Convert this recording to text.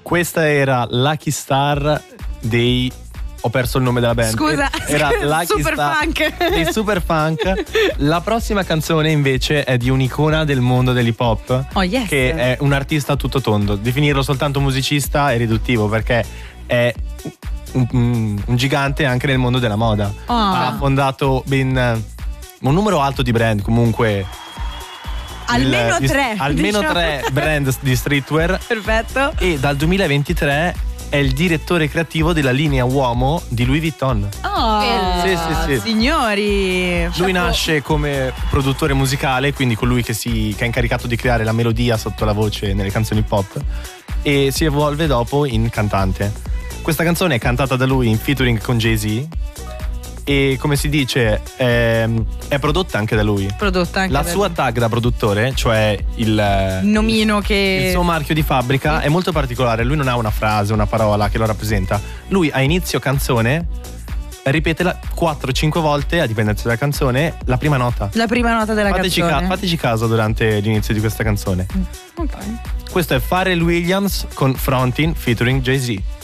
Questa era Lucky Star dei... Ho perso il nome della band. Scusa, era Lucky Super Star Funk. dei Super Funk. La prossima canzone invece è di un'icona del mondo dell'hip hop, Oh, yes. che è un artista a tutto tondo. Definirlo soltanto musicista è riduttivo, perché è un gigante anche nel mondo della moda. Ha fondato un numero alto di brand, comunque Almeno tre. almeno diciamo. 3 brand di streetwear. Perfetto. E dal 2023 è il direttore creativo della linea uomo di Louis Vuitton. Oh, Sì. signori. Lui nasce come produttore musicale, quindi colui che è incaricato di creare la melodia sotto la voce nelle canzoni pop, e si evolve dopo in cantante. Questa canzone è cantata da lui in featuring con Jay-Z e, come si dice, è prodotta anche da lui. Prodotta anche La da sua lui. tag da produttore, cioè il nomino che il suo marchio di fabbrica, è molto particolare. Lui non ha una frase, una parola che lo rappresenta. Lui a inizio canzone ripete 4-5 volte, a dipendenza dalla canzone, la prima nota. La prima nota della canzone. Fateci caso durante l'inizio di questa canzone. Ok. Questo è Pharrell Williams con Frontin featuring Jay-Z.